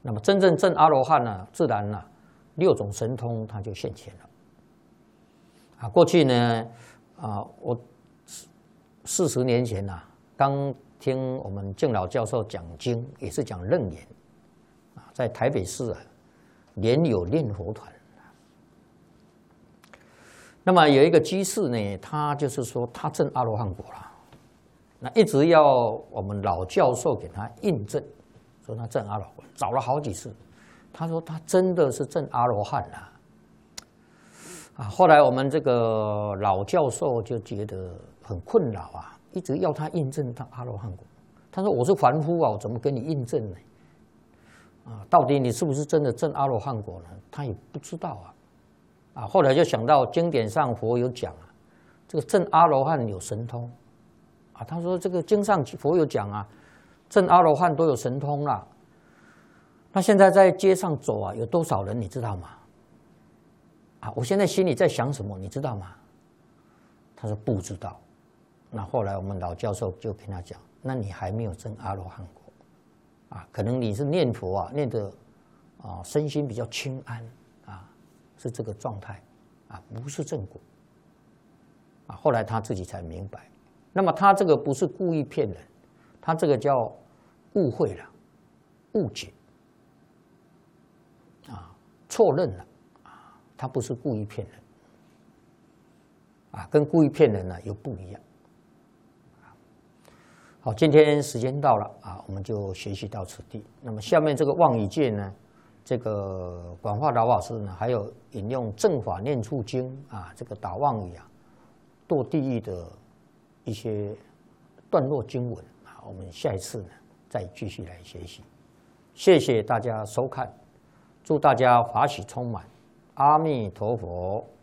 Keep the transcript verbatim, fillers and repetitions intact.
那么真正证阿罗汉呢，自然呢六种神通它就现前了。啊，过去呢，啊，我四十年前呐、啊，刚听我们敬老教授讲经，也是讲楞严，啊，在台北市啊，莲友念佛团。那么有一个居士呢，他就是说他证阿罗汉果了，那一直要我们老教授给他印证，说他证阿罗汉，找了好几次，他说他真的是证阿罗汉了。啊，后来我们这个老教授就觉得很困扰啊，一直要他印证他阿罗汉果。他说我是凡夫啊，我怎么跟你印证呢？啊，到底你是不是真的证阿罗汉果呢？他也不知道啊。啊，后来就想到经典上佛有讲啊，这个证阿罗汉有神通，啊，他说这个经上佛有讲啊，证阿罗汉都有神通啦。那现在在街上走啊，有多少人你知道吗？啊，我现在心里在想什么，你知道吗？他说不知道。那后来我们老教授就跟他讲，那你还没有证阿罗汉果，啊，可能你是念佛啊，念的啊身心比较清安。是这个状态，啊，不是正果，啊，后来他自己才明白。那么他这个不是故意骗人，他这个叫误会了、误解，啊，错认了，啊，他不是故意骗人，啊，跟故意骗人呢又不一样。好，今天时间到了啊，我们就学习到此地。那么下面这个望语戒呢？这个广化老法师呢，还有引用正法念处经啊，这个打妄语啊，堕地狱的一些段落经文啊，我们下一次呢再继续来学习。谢谢大家收看，祝大家法喜充满，阿弥陀佛。